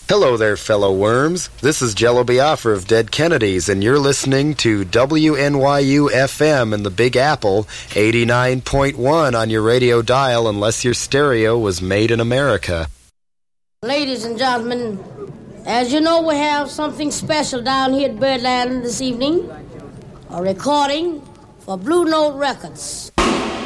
Hello there, fellow worms. This is Jello Biafra of Dead Kennedys, and you're listening to WNYU FM in the Big Apple, 89.1 on your radio dial, unless your stereo was made in America. Ladies and gentlemen, as you know, we have something special down here at Birdland this evening, a recording for Blue Note Records.